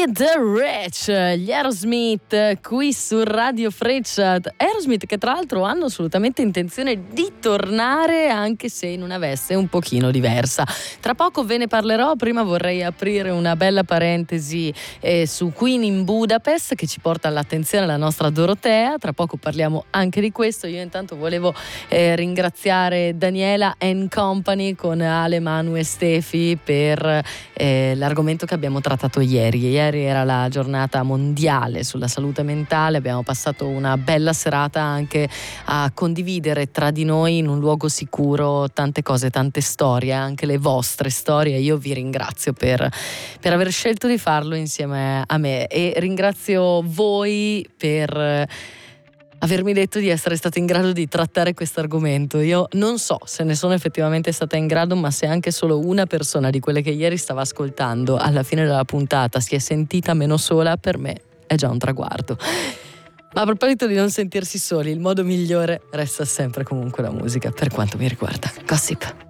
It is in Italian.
Feed the Rich, gli Aerosmith qui su Radio Freccia. Aerosmith che tra l'altro hanno assolutamente intenzione di tornare, anche se in una veste un pochino diversa. Tra poco ve ne parlerò, prima vorrei aprire una bella parentesi su Queen in Budapest, che ci porta all'attenzione la nostra Dorotea. Tra poco parliamo anche di questo. Io intanto volevo ringraziare Daniela and Company con Ale, Manu e Stefi per l'argomento che abbiamo trattato ieri. Ieri era la giornata mondiale sulla salute mentale, abbiamo passato una bella serata anche a condividere tra di noi in un luogo sicuro tante cose, tante storie, anche le vostre storie. Io vi ringrazio per aver scelto di farlo insieme a me e ringrazio voi per avermi detto di essere stata in grado di trattare questo argomento. Io non so se ne sono effettivamente stata in grado, ma se anche solo una persona di quelle che ieri stava ascoltando alla fine della puntata si è sentita meno sola, per me è già un traguardo. Ma a proposito di non sentirsi soli, il modo migliore resta sempre comunque la musica, per quanto mi riguarda. Gossip.